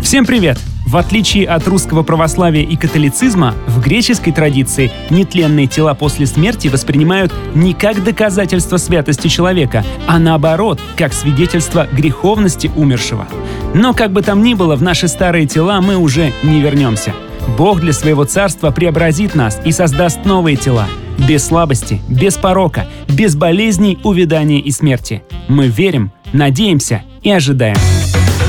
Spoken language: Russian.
Всем привет! В отличие от русского православия и католицизма, в греческой традиции нетленные тела после смерти воспринимают не как доказательство святости человека, а наоборот, как свидетельство греховности умершего. Но как бы там ни было, в наши старые тела мы уже не вернемся. Бог для своего царства преобразит нас и создаст новые тела. Без слабости, без порока, без болезней, увядания и смерти. Мы верим, надеемся и ожидаем.